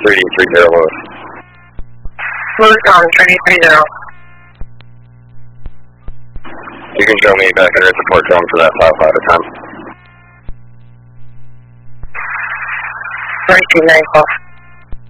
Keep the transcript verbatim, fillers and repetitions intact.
three D three zero Lewis. Lewis on three D three zero. You can show me back under support drone for that file at a time. thirty-two nine twelve.